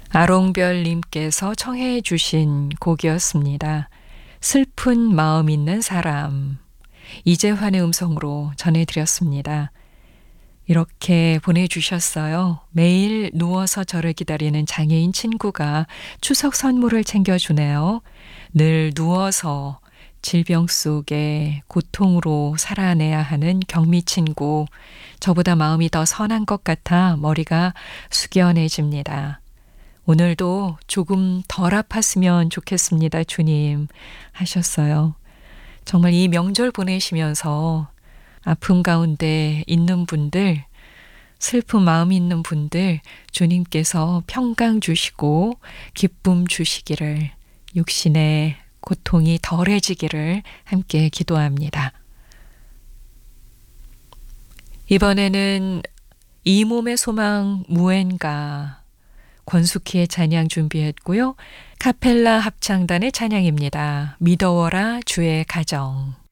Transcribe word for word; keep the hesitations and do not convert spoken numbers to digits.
아롱별님께서 청해 주신 곡이었습니다. 슬픈 마음 있는 사람. 이재환의 음성으로 전해드렸습니다. 이렇게 보내주셨어요. 매일 누워서 저를 기다리는 장애인 친구가 추석 선물을 챙겨주네요. 늘 누워서 질병 속에 고통으로 살아내야 하는 경미 친구. 저보다 마음이 더 선한 것 같아 머리가 숙연해집니다. 오늘도 조금 덜 아팠으면 좋겠습니다, 주님. 하셨어요. 정말 이 명절 보내시면서 아픔 가운데 있는 분들, 슬픈 마음 있는 분들 주님께서 평강 주시고 기쁨 주시기를, 육신의 고통이 덜해지기를 함께 기도합니다. 이번에는 이 몸의 소망 무엔가 권숙희의 찬양 준비했고요. 카펠라 합창단의 찬양입니다. 믿어워라 주의 가정.